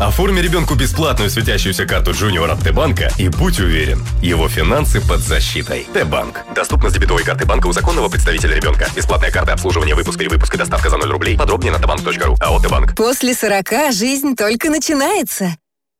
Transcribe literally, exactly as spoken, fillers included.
Оформи ребенку бесплатную светящуюся карту Junior от Т-банка и будь уверен, его финансы под защитой. Т-банк. Доступно с дебетовой карты банка у законного представителя ребенка. Бесплатная карта обслуживания, выпуск, перевыпуск и доставка за ноль рублей. Подробнее на табанк точка ру. АО Т-банк. После сорока жизнь только начинается.